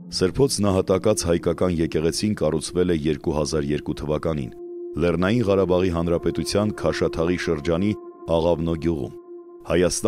Սրբոց նահատակած հայկական եկեղեցին կառուցվել է 2002 թվականին Լեռնային Ղարաբաղի Հանրապետության Քաշաթաղի շրջանի Աղավնո գյուղում։ Հայաստան